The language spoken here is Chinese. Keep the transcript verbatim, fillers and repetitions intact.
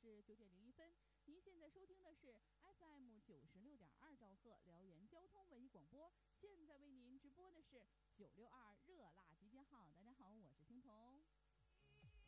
是九点零一分。您现在收听的是 F M 九十六点二兆赫辽源交通文艺广播，现在为您直播的是九六二热辣集结号。大家好，我是青铜。